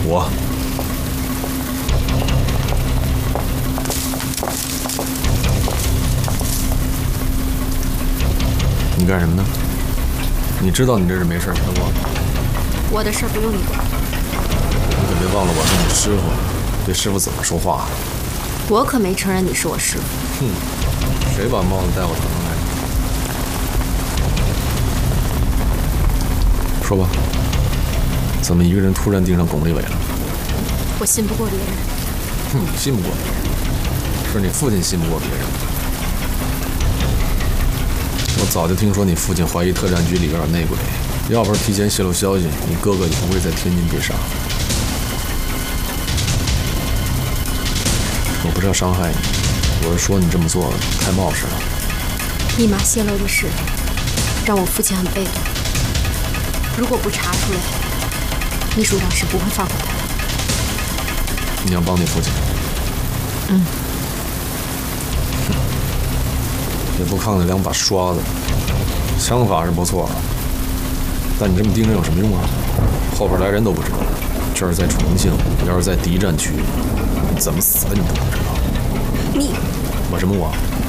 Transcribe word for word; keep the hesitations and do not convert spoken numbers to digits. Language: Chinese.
我。你干什么呢？你知道你这是没事，别忘了。 我的事不用你管。 你可别忘了我是你师傅，对师傅怎么说话。 我可没承认你是我师傅。 哼，谁把帽子戴我头上来？说吧，怎么一个人突然盯上巩立伟了？ 我信不过别人。 哼，你信不过别人，是你父亲信不过别人。我早就听说你父亲怀疑特战局里边有内鬼，要不是提前泄露消息，你哥哥就不会在天津被杀。我不是要伤害你，我是说你这么做太冒失了。 密码泄露的事让我父亲很被动，如果不查出来，秘书长是不会放过他的。 你要帮你父亲？ 嗯。 也不看看两把刷子，枪法是不错，但你这么盯着有什么用啊？后边来人都不知道，这儿在重庆，要是在敌占区，你怎么死的你都不知道。 你， 我什么我？